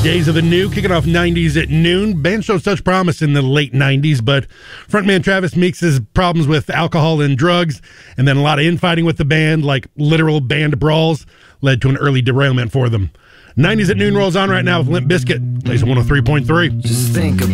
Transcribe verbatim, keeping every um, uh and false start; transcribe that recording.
Days of the New, kicking off nineties at noon. Band showed such promise in the late nineties, but frontman Travis Meeks' problems with alcohol and drugs, and then a lot of infighting with the band, like literal band brawls, led to an early derailment for them. nineties at noon rolls on right now with Limp Bizkit, Laser one oh three point three. Just think about